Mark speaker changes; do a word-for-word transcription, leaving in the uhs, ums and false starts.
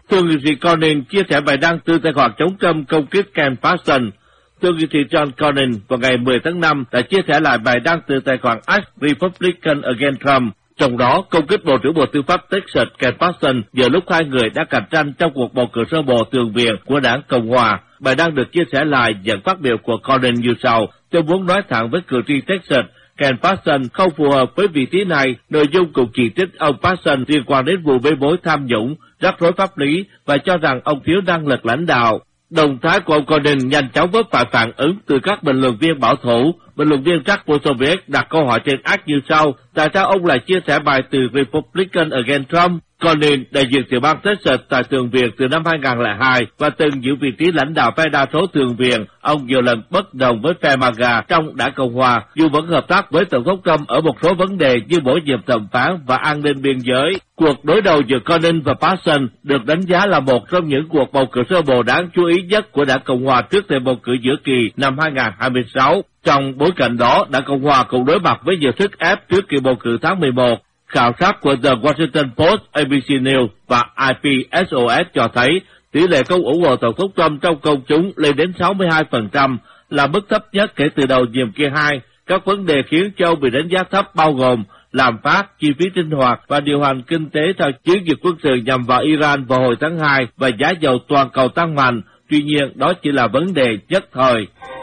Speaker 1: Thượng nghị sĩ Cornyn chia sẻ bài đăng từ tài khoản chống Trump công kích Ken Paxton. Thượng nghị sĩ John Cornyn vào ngày mười tháng năm đã chia sẻ lại bài đăng từ tài khoản Ask Republican Against Trump, trong đó công kích Bộ trưởng Bộ Tư pháp Texas Ken Paxton giữa lúc hai người đã cạnh tranh trong cuộc bầu cử sơ bộ thượng viện của đảng Cộng hòa. Bài đăng được chia sẻ lại dẫn phát biểu của Cornyn như sau: "Tôi muốn nói thẳng với cử tri Texas, Ken Paxton không phù hợp với vị trí này. Nội dung cũng chỉ trích ông Paxton liên quan đến vụ bê bối tham nhũng, rắc rối pháp lý và cho rằng ông thiếu năng lực lãnh đạo." Động thái của ông Cornyn nhanh chóng vấp phải phản ứng từ các bình luận viên bảo thủ. Bình luận viên Jack Posobiec đặt câu hỏi trên X như sau: tại sao ông lại chia sẻ bài từ Republican Against Trump? Cornyn, đại diện tiểu bang Texas tại Thượng viện từ năm hai nghìn không trăm lẻ hai và từng giữ vị trí lãnh đạo phe đa số Thượng viện, ông nhiều lần bất đồng với phe MAGA trong đảng Cộng hòa, dù vẫn hợp tác với Tổng thống Trump ở một số vấn đề như bổ nhiệm thẩm phán và an ninh biên giới. Cuộc đối đầu giữa Cornyn và Paxton được đánh giá là một trong những cuộc bầu cử sơ bộ đáng chú ý nhất của đảng Cộng hòa trước thềm bầu cử giữa kỳ năm hai nghìn không trăm hai mươi sáu. Trong bối cảnh đó, đảng Cộng hòa cũng đối mặt với nhiều sức ép trước kỳ bầu cử tháng mười một. Khảo sát của The Washington Post, A B C News và I P S O S cho thấy tỷ lệ không ủng hộ Tổng thống Trump trong công chúng lên đến sáu mươi hai phần trăm, là mức thấp nhất kể từ đầu nhiệm kỳ hai. Các vấn đề khiến cho ông bị đánh giá thấp bao gồm lạm phát, chi phí sinh hoạt và điều hành kinh tế theo chiến dịch quân sự nhằm vào Iran vào hồi tháng hai và giá dầu toàn cầu tăng mạnh. Tuy nhiên, đó chỉ là vấn đề nhất thời.